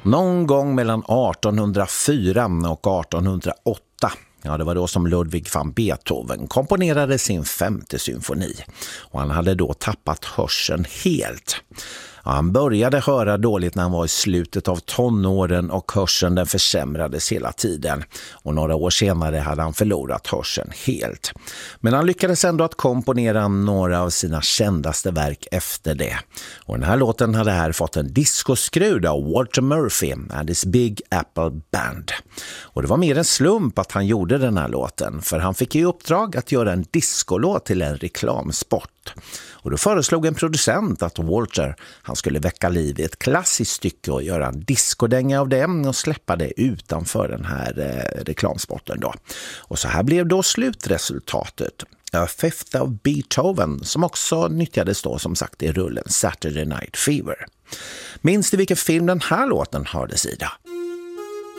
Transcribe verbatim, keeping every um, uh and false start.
Någon gång mellan artonhundrafyra och artonhundraåtta, ja det var då som Ludwig van Beethoven komponerade sin femte symfoni. Och han hade då tappat hörseln helt. Ja, han började höra dåligt när han var i slutet av tonåren och hörseln den försämrades hela tiden. Och några år senare hade han förlorat hörseln helt. Men han lyckades ändå att komponera några av sina kändaste verk efter det. Och den här låten hade här fått en discoskrud av Walter Murphy and his Big Apple Band. Och det var mer en slump att han gjorde den här låten, för han fick i uppdrag att göra en discolåt till en reklamsport. Och då föreslog en producent att Walter han skulle väcka liv i ett klassiskt stycke och göra en discodänga av det och släppa det utanför den här eh, reklamsporten då. Och så här blev då slutresultatet. A Fifth of Beethoven, som också nyttjades då som sagt i rullen Saturday Night Fever. Minns du vilken film den här låten hördes i då?